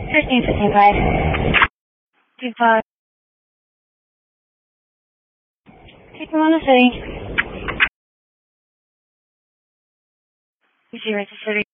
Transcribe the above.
1555. 25. Keep them on the city. 0 to 30.